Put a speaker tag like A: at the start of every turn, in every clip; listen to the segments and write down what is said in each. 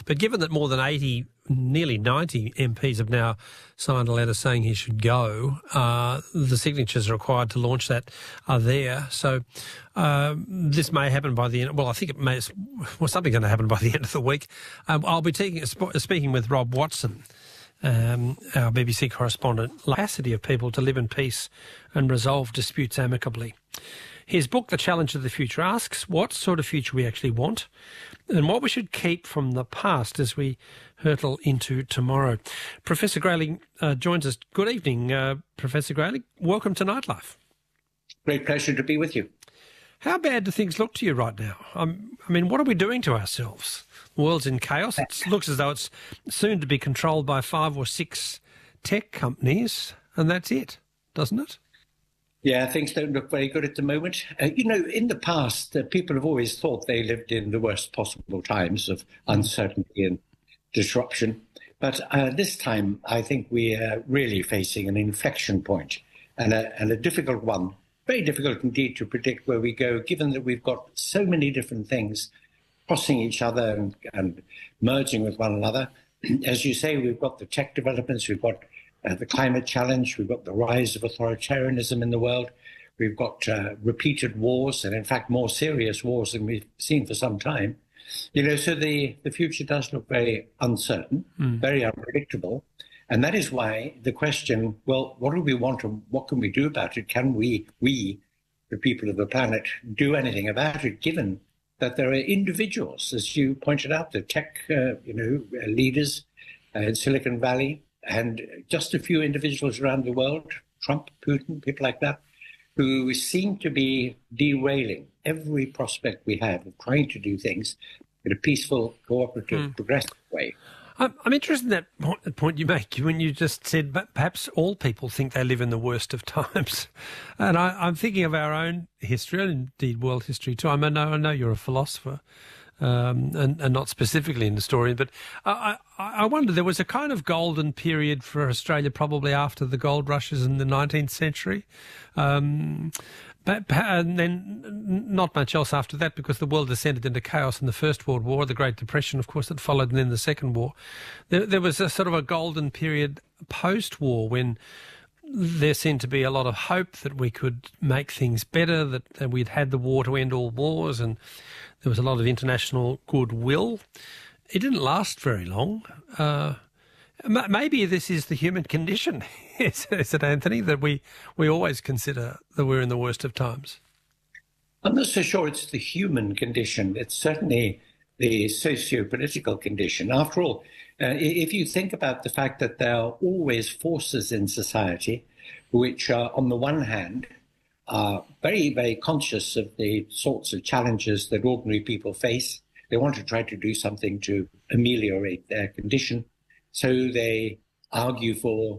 A: But given that more than 80, nearly 90 MPs have now signed a letter saying he should go, the signatures required to launch that are there. So this may happen by the end. Well, I think it may. Well, something's going to happen by the end of the week. I'll be speaking with Rob Watson, our BBC correspondent, capacity of people to live in peace and resolve disputes amicably. His book, The Challenge of the Future, asks what sort of future we actually want and what we should keep from the past as we hurtle into tomorrow. Professor Grayling joins us. Good evening, Professor Grayling. Welcome to Nightlife.
B: Great pleasure to be with you.
A: How bad do things look to you right now? I mean, what are we doing to ourselves? The world's in chaos. It looks as though it's soon to be controlled by 5 or 6 tech companies, and that's it, doesn't it?
B: Yeah, things don't look very good at the moment. In the past, people have always thought they lived in the worst possible times of uncertainty and disruption. But this time, I think we are really facing an inflection point and a difficult one. Very difficult indeed to predict where we go, given that we've got so many different things crossing each other and merging with one another. As you say, we've got the tech developments, we've got the climate challenge, we've got the rise of authoritarianism in the world, we've got repeated wars, and in fact more serious wars than we've seen for some time. So the future does look very uncertain, very unpredictable. And that is why the question, well, what do we want and what can we do about it? Can we, the people of the planet, do anything about it, given that there are individuals, as you pointed out, the tech leaders in Silicon Valley, and just a few individuals around the world, Trump, Putin, people like that, who seem to be derailing every prospect we have of trying to do things in a peaceful, cooperative, progressive way.
A: I'm interested in that point you make when you just said but perhaps all people think they live in the worst of times. And I'm thinking of our own history and indeed world history too. I know you're a philosopher and not specifically in historian, but I wonder, there was a kind of golden period for Australia probably after the gold rushes in the 19th century. And then not much else after that, because the world descended into chaos in the First World War, the Great Depression, of course, that followed, and then the Second War. There was a sort of a golden period post-war when there seemed to be a lot of hope that we could make things better, that we'd had the war to end all wars, and there was a lot of international goodwill. It didn't last very long. Maybe this is the human condition, is it, Anthony, that we always consider that we're in the worst of times?
B: I'm not so sure it's the human condition. It's certainly the socio-political condition. After all, if you think about the fact that there are always forces in society which are, on the one hand, are very, very conscious of the sorts of challenges that ordinary people face. They want to try to do something to ameliorate their condition. So they argue for,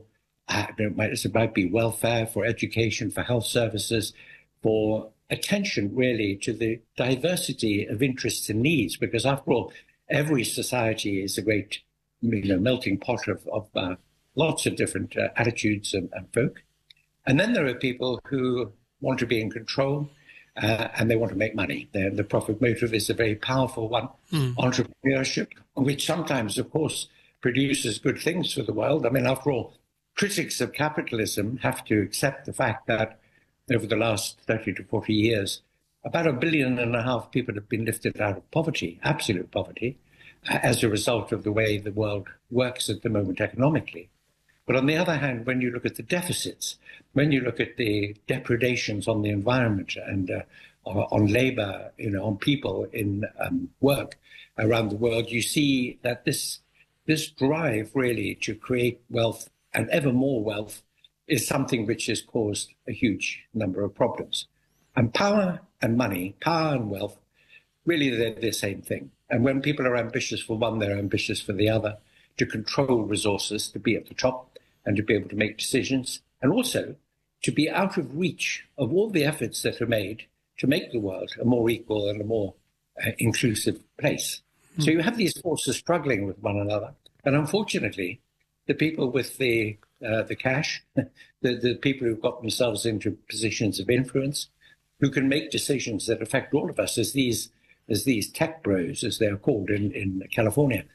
B: it might be welfare, for education, for health services, for attention really to the diversity of interests and needs, because after all, every society is a great melting pot of lots of different attitudes and folk. And then there are people who want to be in control and they want to make money. The profit motive is a very powerful one. Entrepreneurship, which sometimes, of course, produces good things for the world. I mean, after all, critics of capitalism have to accept the fact that over the last 30 to 40 years, about 1.5 billion people have been lifted out of poverty, absolute poverty, as a result of the way the world works at the moment economically. But on the other hand, when you look at the deficits, when you look at the depredations on the environment and on labor, on people in work around the world, you see that this drive really to create wealth and ever more wealth is something which has caused a huge number of problems. And power and money, power and wealth, really they're the same thing. And when people are ambitious for one, they're ambitious for the other, to control resources, to be at the top and to be able to make decisions, and also to be out of reach of all the efforts that are made to make the world a more equal and a more inclusive place. So you have these forces struggling with one another. And unfortunately, the people with the cash, the people who've got themselves into positions of influence, who can make decisions that affect all of us as these tech bros, as they're called in California,